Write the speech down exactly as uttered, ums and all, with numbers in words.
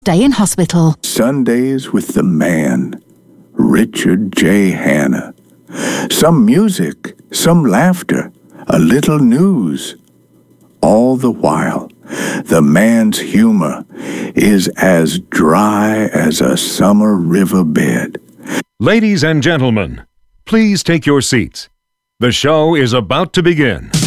Day in hospital. Sundays with the man, Richard J. Hanna. Some music, some laughter, a little news. All the while, the man's humor is as dry as a summer riverbed. Ladies and gentlemen, please take your seats. The show is about to begin.